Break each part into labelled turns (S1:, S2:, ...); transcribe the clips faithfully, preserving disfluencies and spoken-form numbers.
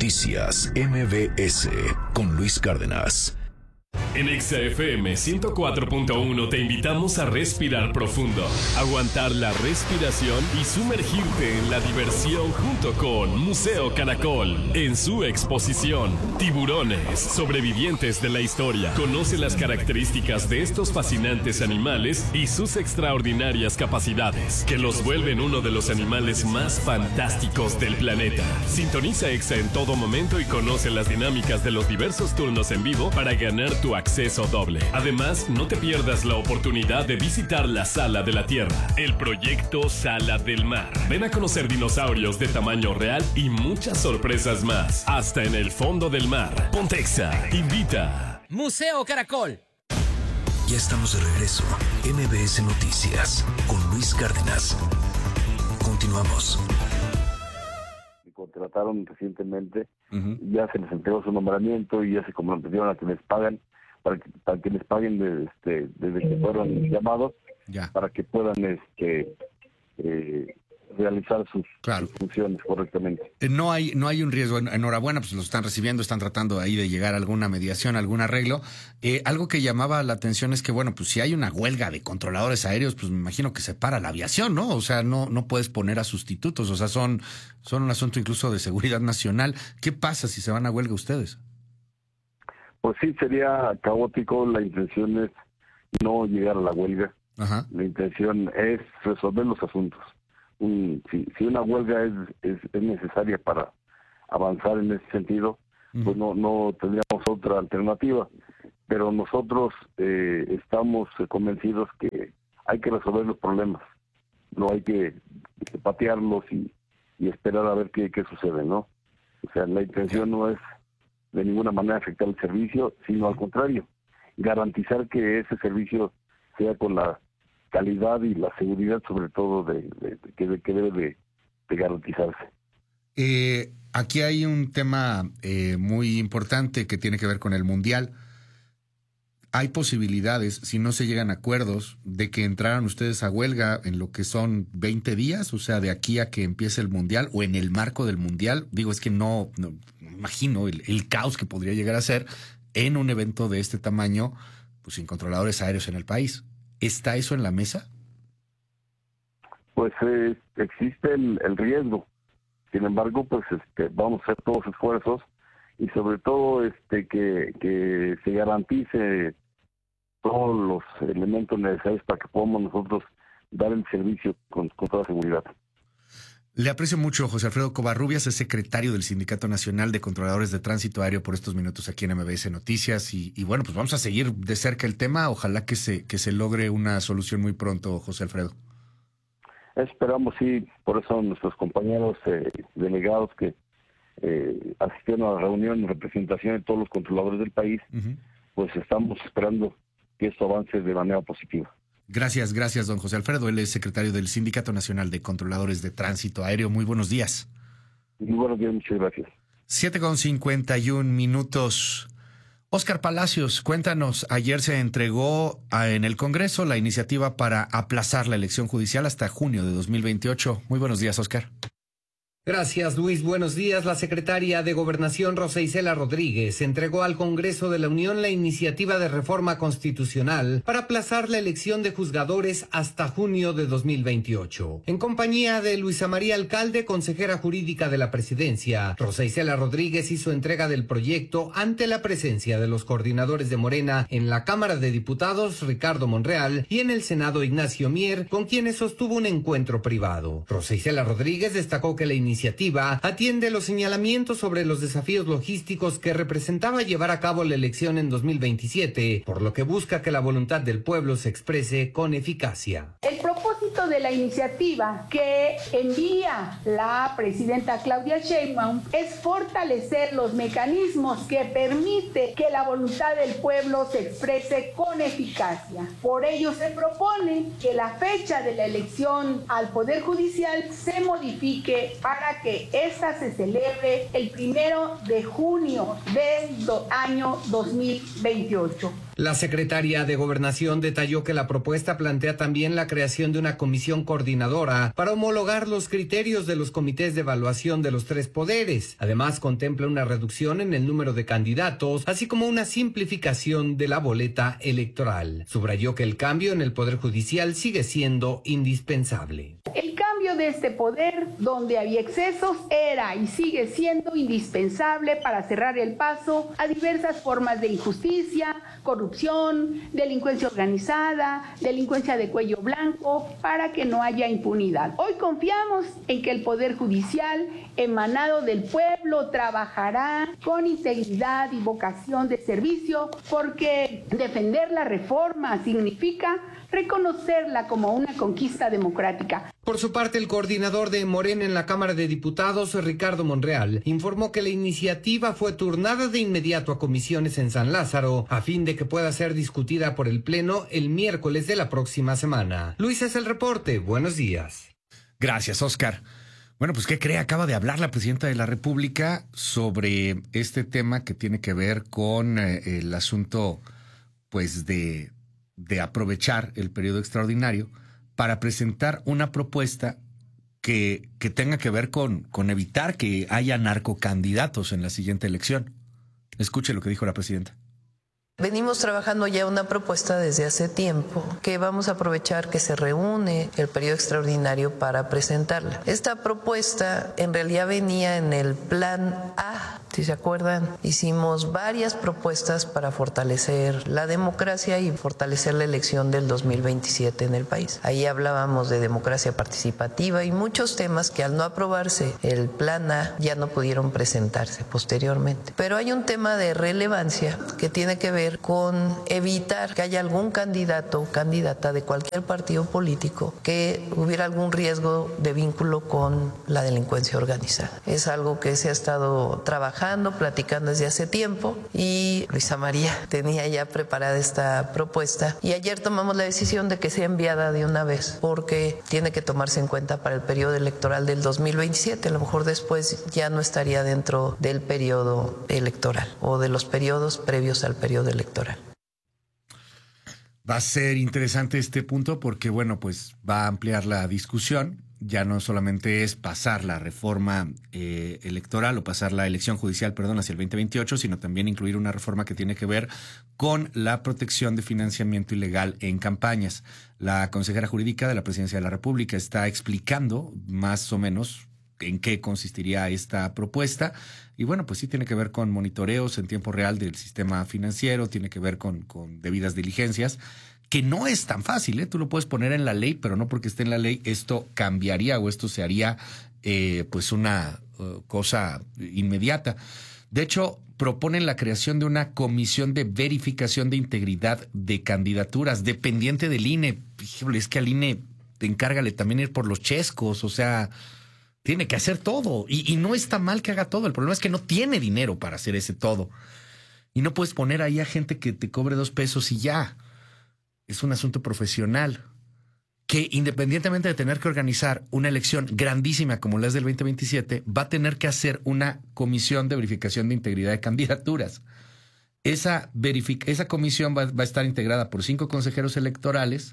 S1: Noticias M B S con Luis Cárdenas.
S2: En Exa F M ciento cuatro punto uno te invitamos a respirar profundo, aguantar la respiración y sumergirte en la diversión junto con Museo Caracol. En su exposición, Tiburones, sobrevivientes de la historia. Conoce las características de estos fascinantes animales y sus extraordinarias capacidades, que los vuelven uno de los animales más fantásticos del planeta. Sintoniza Exa en todo momento y conoce las dinámicas de los diversos turnos en vivo para ganar tu acceso doble. Además, no te pierdas la oportunidad de visitar la Sala de la Tierra, el proyecto Sala del Mar. Ven a conocer dinosaurios de tamaño real y muchas sorpresas más, hasta en el fondo del mar. Pontexa invita.
S3: Museo Caracol.
S1: Ya estamos de regreso. M B S Noticias con Luis Cárdenas. Continuamos.
S4: Contrataron recientemente, uh-huh. ya se les entregó su nombramiento y ya se comprometieron a que les pagan, para que, para que les paguen de, este, desde que fueron llamados,
S5: ya.
S4: para que puedan este eh, realizar sus,
S5: claro.
S4: sus funciones correctamente.
S5: Eh, no hay no hay un riesgo. Enhorabuena, pues los están recibiendo, están tratando ahí de llegar a alguna mediación, algún arreglo. Eh, algo que llamaba la atención es que, bueno, pues si hay una huelga de controladores aéreos, pues me imagino que se para la aviación, ¿no? O sea, no no puedes poner a sustitutos, o sea, son, son un asunto incluso de seguridad nacional. ¿Qué pasa si se van a huelga ustedes?
S4: Pues sí, sería caótico. La intención es no llegar a la huelga.
S5: Ajá.
S4: La intención es resolver los asuntos. Un, si, si una huelga es, es, es necesaria para avanzar en ese sentido, uh-huh. pues no, no tendríamos otra alternativa. Pero nosotros eh, estamos convencidos que hay que resolver los problemas. No hay que, que patearlos y, y esperar a ver qué, qué sucede, ¿no? O sea, la intención no es de ninguna manera afectar el servicio, sino al contrario, garantizar que ese servicio sea con la calidad y la seguridad, sobre todo, de, de, de, que, de que debe de, de garantizarse.
S5: Eh, aquí hay un tema eh, muy importante que tiene que ver con el Mundial. Hay posibilidades, si no se llegan a acuerdos, de que entraran ustedes a huelga en lo que son veinte días, o sea, de aquí a que empiece el Mundial o en el marco del Mundial. Digo, es que no, no imagino el, el caos que podría llegar a ser en un evento de este tamaño, pues sin controladores aéreos en el país. ¿Está eso en la mesa?
S4: Pues eh, existe el, el riesgo. Sin embargo, pues este, vamos a hacer todos los esfuerzos y sobre todo este que, que se garantice todos los elementos necesarios para que podamos nosotros dar el servicio con, con toda seguridad.
S5: Le aprecio mucho, José Alfredo Covarrubias, es secretario del Sindicato Nacional de Controladores de Tránsito Aéreo, por estos minutos aquí en M B S Noticias. Y, y bueno, pues vamos a seguir de cerca el tema. Ojalá que se, que se logre una solución muy pronto, José Alfredo.
S4: Esperamos, sí, por eso nuestros compañeros eh, delegados que eh, asistieron a la reunión en representación de todos los controladores del país, uh-huh. pues estamos esperando que esto avance de manera positiva.
S5: Gracias, gracias, don José Alfredo. Él es secretario del Sindicato Nacional de Controladores de Tránsito Aéreo. Muy buenos días.
S4: Muy buenos días, muchas gracias.
S5: siete con cincuenta y un minutos. Óscar Palacios, cuéntanos, ayer se entregó a, en el Congreso la iniciativa para aplazar la elección judicial hasta junio de dos mil veintiocho. Muy buenos días, Óscar.
S3: Gracias, Luis. Buenos días. La secretaria de Gobernación, Rosa Isela Rodríguez, entregó al Congreso de la Unión la iniciativa de reforma constitucional para aplazar la elección de juzgadores hasta junio de dos mil veintiocho. En compañía de Luisa María Alcalde, consejera jurídica de la presidencia, Rosa Isela Rodríguez hizo entrega del proyecto ante la presencia de los coordinadores de Morena en la Cámara de Diputados, Ricardo Monreal, y en el Senado, Ignacio Mier, con quienes sostuvo un encuentro privado. Rosa Isela Rodríguez destacó que la iniciativa iniciativa atiende los señalamientos sobre los desafíos logísticos que representaba llevar a cabo la elección en dos mil veintisiete, por lo que busca que la voluntad del pueblo se exprese con eficacia.
S6: El propósito de la iniciativa que envía la presidenta Claudia Sheinbaum es fortalecer los mecanismos que permite que la voluntad del pueblo se exprese con eficacia. Por ello se propone que la fecha de la elección al Poder Judicial se modifique para que ésta se celebre el primero de junio del do- año dos mil veintiocho.
S3: La secretaria de Gobernación detalló que la propuesta plantea también la creación de una comisión coordinadora para homologar los criterios de los comités de evaluación de los tres poderes. Además, contempla una reducción en el número de candidatos, así como una simplificación de la boleta electoral. Subrayó que el cambio en el Poder Judicial sigue siendo indispensable.
S6: El cambio de este poder, donde había excesos, era y sigue siendo indispensable para cerrar el paso a diversas formas de injusticia, corrupción, delincuencia organizada, delincuencia de cuello blanco, para que no haya impunidad. Hoy confiamos en que el Poder Judicial, emanado del pueblo, trabajará con integridad y vocación de servicio, porque defender la reforma significa reconocerla como una conquista democrática.
S3: Por su parte, el coordinador de Morena en la Cámara de Diputados, Ricardo Monreal, informó que la iniciativa fue turnada de inmediato a comisiones en San Lázaro, a fin de que pueda ser discutida por el Pleno el miércoles de la próxima semana. Luis, es el reporte. Buenos días.
S5: Gracias, Oscar. Bueno, pues, ¿qué cree? Acaba de hablar la presidenta de la República sobre este tema que tiene que ver con eh, el asunto, pues, de... de aprovechar el periodo extraordinario para presentar una propuesta que, que tenga que ver con, con evitar que haya narcocandidatos en la siguiente elección. Escuche lo que dijo la presidenta.
S7: Venimos trabajando ya una propuesta desde hace tiempo que vamos a aprovechar que se reúne el periodo extraordinario para presentarla. Esta propuesta en realidad venía en el plan A, si se acuerdan. Hicimos varias propuestas para fortalecer la democracia y fortalecer la elección del dos mil veintisiete en el país. Ahí hablábamos de democracia participativa y muchos temas que al no aprobarse el plan A ya no pudieron presentarse posteriormente. Pero hay un tema de relevancia que tiene que ver con evitar que haya algún candidato o candidata de cualquier partido político que hubiera algún riesgo de vínculo con la delincuencia organizada. Es algo que se ha estado trabajando, platicando desde hace tiempo, y Luisa María tenía ya preparada esta propuesta y ayer tomamos la decisión de que sea enviada de una vez porque tiene que tomarse en cuenta para el periodo electoral del dos mil veintisiete. A lo mejor después ya no estaría dentro del periodo electoral o de los periodos previos al periodo electoral. electoral.
S5: Va a ser interesante este punto porque, bueno, pues va a ampliar la discusión. Ya no solamente es pasar la reforma eh, electoral o pasar la elección judicial, perdón, hacia el veinte veintiocho, sino también incluir una reforma que tiene que ver con la protección de financiamiento ilegal en campañas. La consejera jurídica de la Presidencia de la República está explicando más o menos en qué consistiría esta propuesta. Y bueno, pues sí tiene que ver con monitoreos en tiempo real del sistema financiero, tiene que ver con, con debidas diligencias, que no es tan fácil, ¿eh? Tú lo puedes poner en la ley, pero no porque esté en la ley esto cambiaría o esto se haría eh, pues una uh, cosa inmediata. De hecho, proponen la creación de una comisión de verificación de integridad de candidaturas, dependiente del I N E. Híjole, es que al I N E encárgale también ir por los chescos, o sea... Tiene que hacer todo y, y no está mal que haga todo. El problema es que no tiene dinero para hacer ese todo. Y no puedes poner ahí a gente que te cobre dos pesos y ya. Es un asunto profesional que, independientemente de tener que organizar una elección grandísima como la es del veinte veintisiete, va a tener que hacer una comisión de verificación de integridad de candidaturas. Esa, verific- esa comisión va, va a estar integrada por cinco consejeros electorales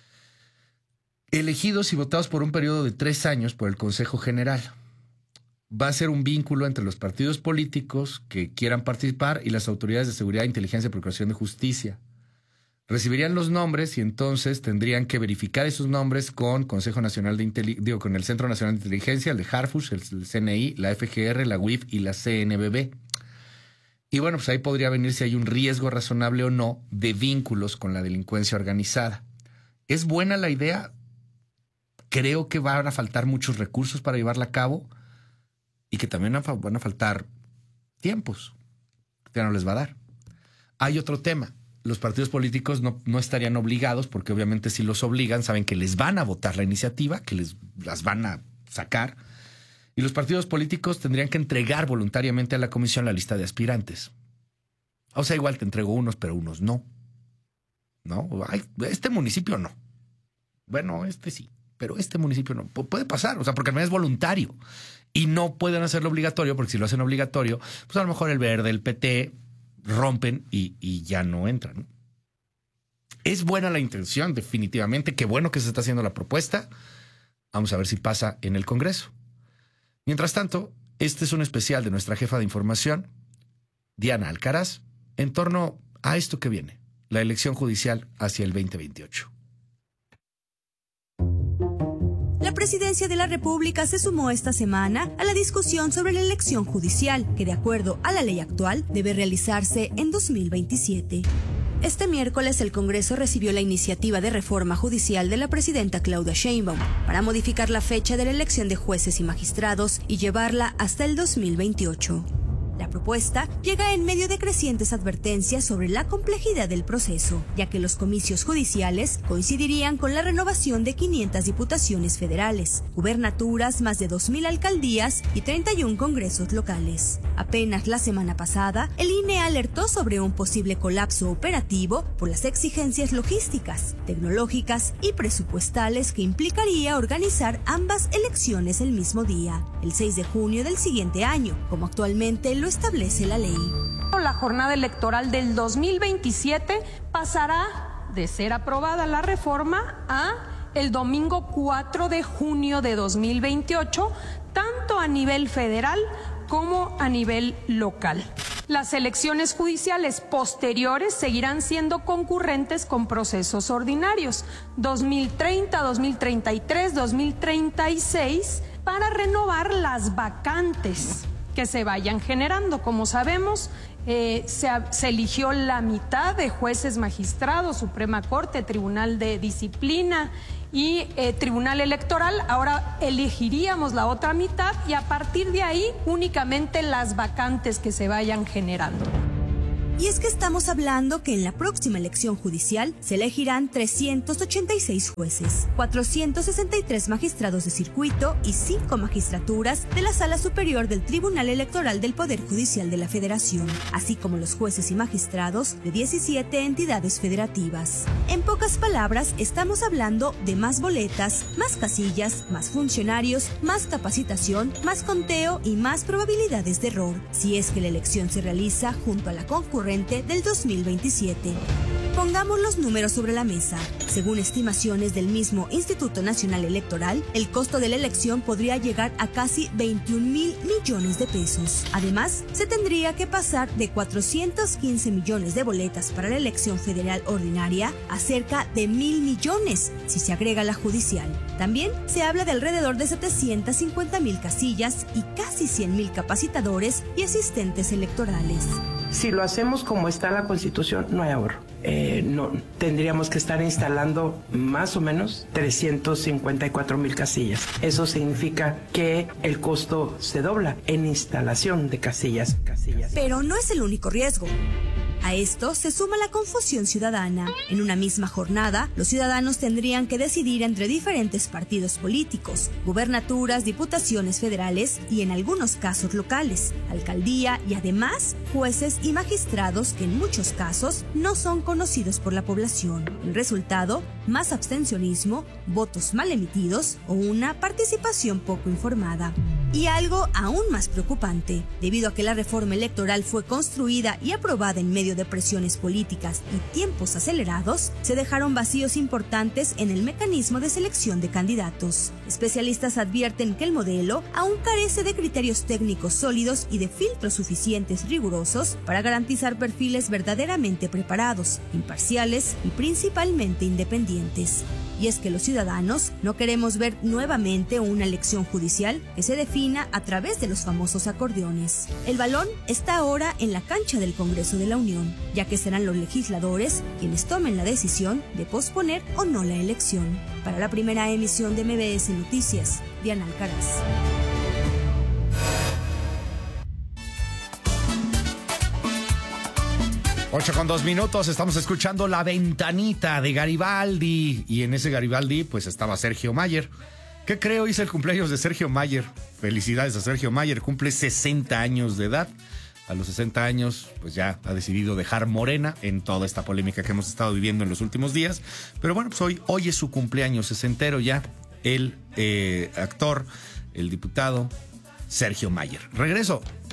S5: elegidos y votados por un periodo de tres años por el Consejo General. Va a ser un vínculo entre los partidos políticos que quieran participar y las autoridades de seguridad, inteligencia y procuración de justicia. Recibirían los nombres y entonces tendrían que verificar esos nombres con Consejo Nacional de Inteli- digo, con el Centro Nacional de Inteligencia, el de Harfush, el, el C N I, la F G R, la U I F y la C N B B. Y bueno, pues ahí podría venir si hay un riesgo razonable o no de vínculos con la delincuencia organizada. ¿Es buena la idea? Creo que van a faltar muchos recursos para llevarla a cabo y que también van a faltar tiempos que no les va a dar. Hay otro tema. Los partidos políticos no, no estarían obligados, porque obviamente si los obligan, saben que les van a votar la iniciativa, que les las van a sacar. Y los partidos políticos tendrían que entregar voluntariamente a la comisión la lista de aspirantes. O sea, igual te entrego unos, pero unos no. ¿No? Ay, este municipio no. Bueno, este sí. Pero este municipio no. Pu- puede pasar, o sea, porque al menos es voluntario. Y no pueden hacerlo obligatorio, porque si lo hacen obligatorio, pues a lo mejor el Verde, el P T, rompen y, y ya no entran. Es buena la intención, definitivamente. Qué bueno que se está haciendo la propuesta. Vamos a ver si pasa en el Congreso. Mientras tanto, este es un especial de nuestra jefa de información, Diana Alcaraz, en torno a esto que viene, la elección judicial hacia el veinte veintiocho.
S8: La Presidencia de la República se sumó esta semana a la discusión sobre la elección judicial, que de acuerdo a la ley actual debe realizarse en dos mil veintisiete. Este miércoles el Congreso recibió la iniciativa de reforma judicial de la presidenta Claudia Sheinbaum para modificar la fecha de la elección de jueces y magistrados y llevarla hasta el dos mil veintiocho. La propuesta llega en medio de crecientes advertencias sobre la complejidad del proceso, ya que los comicios judiciales coincidirían con la renovación de quinientas diputaciones federales, gubernaturas, más de dos mil alcaldías y treinta y un congresos locales. Apenas la semana pasada, el I N E alertó sobre un posible colapso operativo por las exigencias logísticas, tecnológicas y presupuestales que implicaría organizar ambas elecciones el mismo día, el seis de junio del siguiente año, como actualmente lo establece la ley.
S9: La jornada electoral del dos mil veintisiete pasará de ser aprobada la reforma a el domingo cuatro de junio de dos mil veintiocho, tanto a nivel federal como a nivel local. Las elecciones judiciales posteriores seguirán siendo concurrentes con procesos ordinarios, dos mil treinta, dos mil treinta y tres, dos mil treinta y seis, para renovar las vacantes que se vayan generando. Como sabemos, eh, se, se eligió la mitad de jueces magistrados, Suprema Corte, Tribunal de Disciplina y eh, Tribunal Electoral. Ahora elegiríamos la otra mitad y a partir de ahí únicamente las vacantes que se vayan generando.
S8: Y es que estamos hablando que en la próxima elección judicial se elegirán trescientos ochenta y seis jueces, cuatrocientos sesenta y tres magistrados de circuito y cinco magistraturas de la Sala Superior del Tribunal Electoral del Poder Judicial de la Federación, así como los jueces y magistrados de diecisiete entidades federativas. En pocas palabras, estamos hablando de más boletas, más casillas, más funcionarios, más capacitación, más conteo y más probabilidades de error, si es que la elección se realiza junto a la concurrencia del dos mil veintisiete. Pongamos los números sobre la mesa. Según estimaciones del mismo Instituto Nacional Electoral, el costo de la elección podría llegar a casi veintiún mil millones de pesos. Además, se tendría que pasar de cuatrocientos quince millones de boletas para la elección federal ordinaria a cerca de mil millones si se agrega la judicial. También se habla de alrededor de setecientas cincuenta mil casillas y casi cien mil capacitadores y asistentes electorales.
S10: Si lo hacemos como está la Constitución, no hay ahorro. Eh, no, tendríamos que estar instalando más o menos trescientas cincuenta y cuatro mil casillas. Eso significa que el costo se dobla en instalación de casillas. casillas.
S8: Pero no es el único riesgo. A esto se suma la confusión ciudadana. En una misma jornada, los ciudadanos tendrían que decidir entre diferentes partidos políticos, gubernaturas, diputaciones federales y en algunos casos locales, alcaldía y además jueces y magistrados que en muchos casos no son conocidos por la población. El resultado, más abstencionismo, votos mal emitidos o una participación poco informada. Y algo aún más preocupante, debido a que la reforma electoral fue construida y aprobada en medio de presiones políticas y tiempos acelerados, se dejaron vacíos importantes en el mecanismo de selección de candidatos. Especialistas advierten que el modelo aún carece de criterios técnicos sólidos y de filtros suficientes rigurosos para garantizar perfiles verdaderamente preparados, imparciales y principalmente independientes. Y es que los ciudadanos no queremos ver nuevamente una elección judicial que se defina a través de los famosos acordeones. El balón está ahora en la cancha del Congreso de la Unión, ya que serán los legisladores quienes tomen la decisión de posponer o no la elección. Para la primera emisión de M B S Noticias, Diana Alcaraz.
S5: Ocho con dos minutos, estamos escuchando La Ventanita de Garibaldi. Y en ese Garibaldi, pues estaba Sergio Mayer. ¿Qué creo? Hice el cumpleaños de Sergio Mayer. Felicidades a Sergio Mayer, cumple sesenta años de edad. A los sesenta años, pues ya ha decidido dejar Morena en toda esta polémica que hemos estado viviendo en los últimos días. Pero bueno, pues hoy, hoy es su cumpleaños sesentero ya. El eh, actor, el diputado Sergio Mayer. Regreso.